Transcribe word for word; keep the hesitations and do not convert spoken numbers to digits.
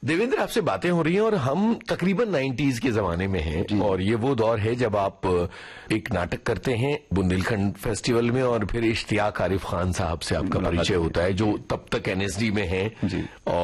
देवेंद्र, आपसे बातें हो रही हैं और हम तकरीबन नाइन्टीज के जमाने में हैं और ये वो दौर है जब आप एक नाटक करते हैं बुंदेलखंड फेस्टिवल में और फिर इश्तियाक आरिफ खान साहब से आपका परिचय होता है जो तब तक एनएसडी में हैं।